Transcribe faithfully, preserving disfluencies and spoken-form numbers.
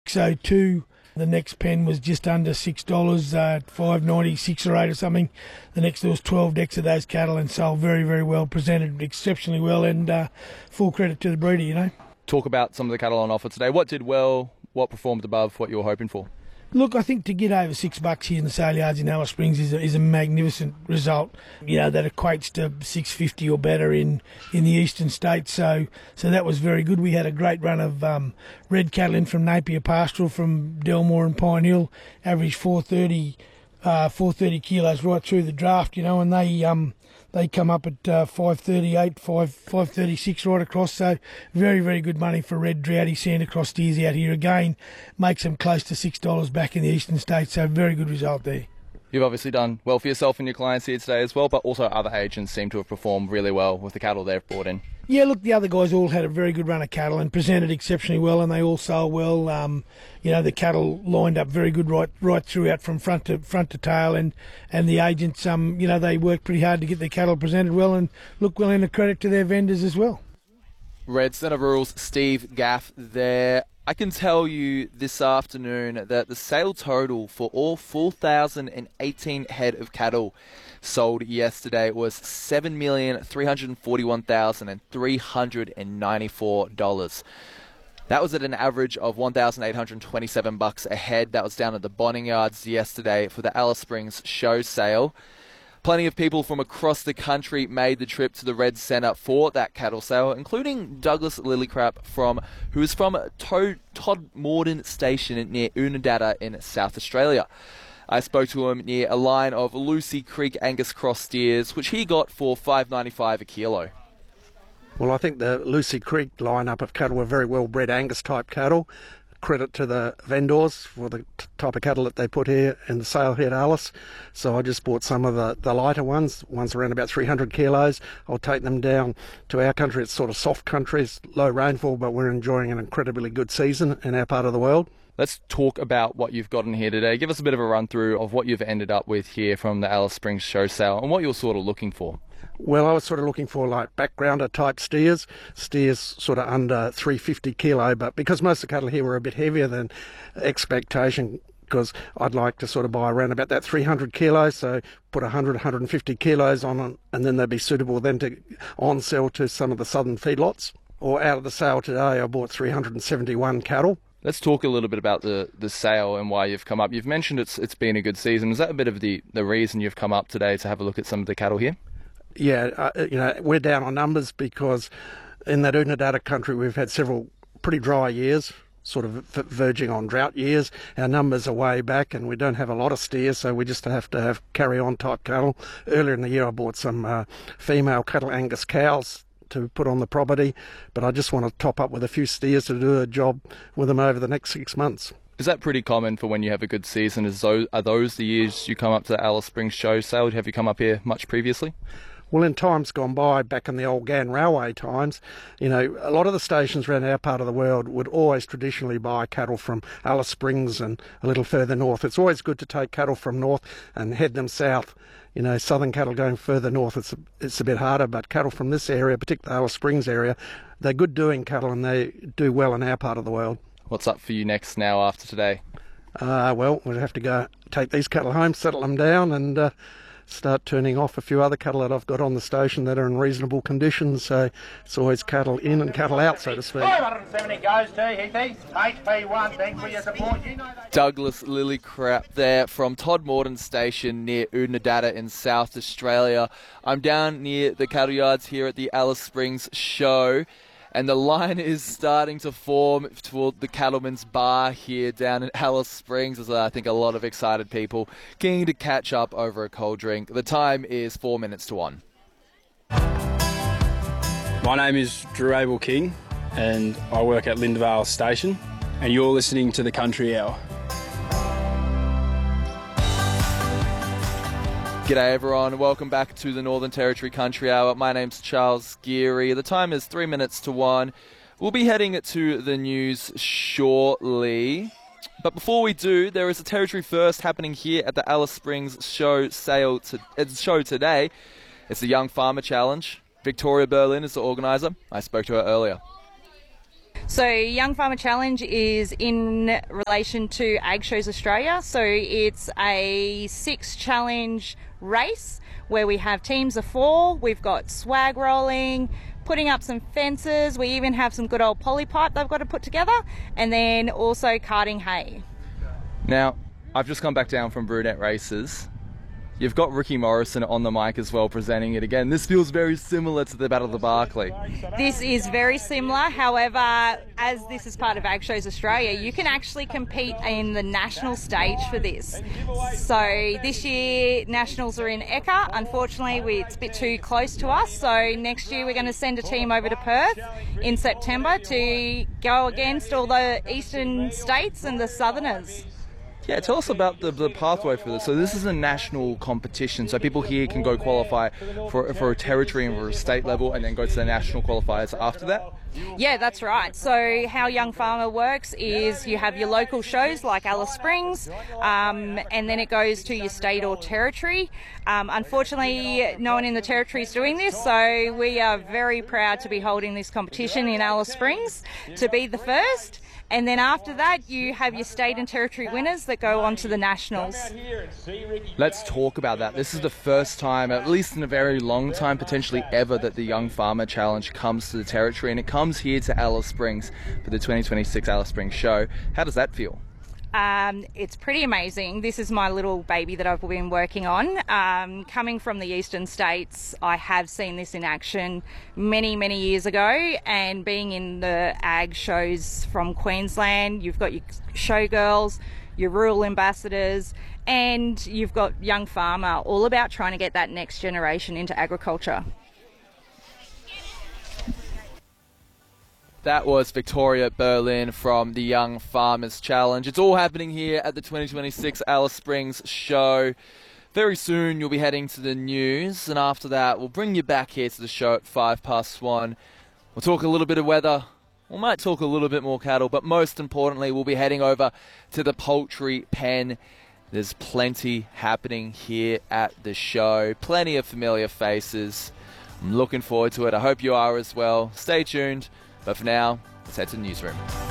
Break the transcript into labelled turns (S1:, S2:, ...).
S1: So two, the next pen was just under six dollars, uh, five ninety, six or eight or something. The next there was twelve decks of those cattle and sold very, very well, presented exceptionally well, and uh, full credit to the breeder, you know.
S2: Talk about some of the cattle on offer today. What did well? What performed above what you were hoping for?
S1: Look, I think to get over six bucks here in the sale yards in Alice Springs is a, is a magnificent result. You know, that equates to six fifty or better in, in the eastern states. So so that was very good. We had a great run of um, red cattle in from Napier Pastoral, from Delmore and Pine Hill, averaged four thirty, uh, four thirty kilos right through the draft, you know, and they um they come up at uh, five thirty-eight, five thirty-six right across. So very, very good money for red droughty Santa Cross steers out here. Again, makes them close to six dollars back in the eastern states. So very good result there.
S2: You've obviously done well for yourself and your clients here today as well, but also other agents seem to have performed really well with the cattle they've brought in.
S1: Yeah, look, the other guys all had a very good run of cattle and presented exceptionally well, and they all sold well. Um, you know, the cattle lined up very good right right throughout from front to front to tail, and, and the agents, um, you know, they worked pretty hard to get their cattle presented well and look well, in a credit to their vendors as well.
S2: Red Centre Rural's Steve Gaff there. I can tell you this afternoon that the sale total for all four thousand eighteen head of cattle sold yesterday was seven million three hundred forty-one thousand three hundred ninety-four dollars. That was at an average of one thousand eight hundred twenty-seven bucks a head. That was down at the bonding yards yesterday for the Alice Springs show sale. Plenty of people from across the country made the trip to the Red Centre for that cattle sale, including Douglas Lillicrap, from who is from to- Todmorden Station near Oodnadatta in South Australia. I spoke to him near a line of Lucy Creek Angus Cross steers, which he got for five dollars ninety-five a kilo.
S3: Well, I think the Lucy Creek lineup of cattle were very well-bred Angus-type cattle. Credit to the vendors for the t- type of cattle that they put here in the sale here at Alice. So I just bought some of the, the lighter ones, ones around about three hundred kilos. I'll take them down to our country. It's sort of soft country, it's low rainfall, but we're enjoying an incredibly good season in our part of the world.
S2: Let's talk about what you've gotten here today. Give us a bit of a run through of what you've ended up with here from the Alice Springs show sale and what you're sort of looking for.
S3: Well, I was sort of looking for like backgrounder type steers, steers sort of under three hundred fifty kilo, but because most of the cattle here were a bit heavier than expectation, because I'd like to sort of buy around about that three hundred kilos, so put one hundred, one hundred fifty kilos on it, and then they'd be suitable then to on sell to some of the southern feedlots. Or out of the sale today, I bought three hundred seventy-one cattle.
S2: Let's talk a little bit about the, the sale and why you've come up. You've mentioned it's it's been a good season. Is that a bit of the, the reason you've come up today to have a look at some of the cattle here?
S3: Yeah, uh, you know, we're down on numbers because in that Oodnadatta country we've had several pretty dry years, sort of verging on drought years. Our numbers are way back and we don't have a lot of steers, so we just have to have carry-on type cattle. Earlier in the year I bought some uh, female cattle Angus cows to put on the property, but I just want to top up with a few steers to do a job with them over the next six months.
S2: Is that pretty common for when you have a good season? Is those, are those the years you come up to the Alice Springs show sale? Have you come up here much previously?
S3: Well, in times gone by, back in the old Gann Railway times, you know, a lot of the stations around our part of the world would always traditionally buy cattle from Alice Springs and a little further north. It's always good to take cattle from north and head them south. You know, southern cattle going further north, it's a, it's a bit harder, but cattle from this area, particularly Alice Springs area, they're good doing cattle and they do well in our part of the world.
S2: What's up for you next now after today?
S3: Uh, well, we'll have to go take these cattle home, settle them down, and uh, start turning off a few other cattle that I've got on the station that are in reasonable condition. So it's always cattle in and cattle out, so to speak.
S4: five hundred seventy goes to Heathy. H P one, thanks for your support. You know that.
S2: Douglas Lillicrap there from Todmorden Station near Oodnadatta in South Australia. I'm down near the cattle yards here at the Alice Springs show, and the line is starting to form toward the Cattleman's Bar here down in Alice Springs. There's, uh, I think, a lot of excited people keen to catch up over a cold drink. The time is four minutes to one.
S5: My name is Drew Abel King, and I work at Lindvale Station, and you're listening to the Country Hour.
S2: G'day everyone, welcome back to the Northern Territory Country Hour. My name's Charles Geary. The time is three minutes to one. We'll be heading to the news shortly. But before we do, there is a Territory First happening here at the Alice Springs show sale to, uh, show today. It's the Young Farmer Challenge. Victoria Berlin is the organiser. I spoke to her earlier.
S6: So Young Farmer Challenge is in relation to Ag Shows Australia. So it's a six challenge race where we have teams of four. We've got swag rolling, putting up some fences. We even have some good old polypipe they've got to put together, and then also carting hay.
S2: Now, I've just come back down from Brunette Races. You've got Ricky Morrison on the mic as well, presenting it again. This feels very similar to the Battle of the Barkly.
S6: This is very similar. However, as this is part of Ag Shows Australia, you can actually compete in the national stage for this. So this year, nationals are in Ekka. Unfortunately, we, it's a bit too close to us. So next year, we're going to send a team over to Perth in September to go against all the eastern states and the southerners.
S2: Yeah, tell us about the, the pathway for this. So this is a national competition, so people here can go qualify for, for a territory and for a state level and then go to the national qualifiers after that?
S6: Yeah, that's right. So how Young Farmer works is you have your local shows like Alice Springs, um, and then it goes to your state or territory. Um, unfortunately, no one in the territory is doing this, so we are very proud to be holding this competition in Alice Springs to be the first. And then after that, you have your state and territory winners that go on to the nationals.
S2: Let's talk about that. This is the first time, at least in a very long time, potentially ever, that the Young Farmer Challenge comes to the territory, and it comes here to Alice Springs for the twenty twenty-six Alice Springs show. How does that feel?
S6: Um, it's pretty amazing. This is my little baby that I've been working on. Um, coming from the eastern states, I have seen this in action many, many years ago, and being in the ag shows from Queensland, you've got your showgirls, your rural ambassadors, and you've got Young Farmer, all about trying to get that next generation into agriculture.
S2: That was Victoria Berlin from the Young Farmers Challenge. It's all happening here at the twenty twenty-six Alice Springs show. Very soon you'll be heading to the news, and after that we'll bring you back here to the show at five past one. We'll talk a little bit of weather. We might talk a little bit more cattle, but most importantly we'll be heading over to the poultry pen. There's plenty happening here at the show. Plenty of familiar faces. I'm looking forward to it. I hope you are as well. Stay tuned. But for now, let's head to the newsroom.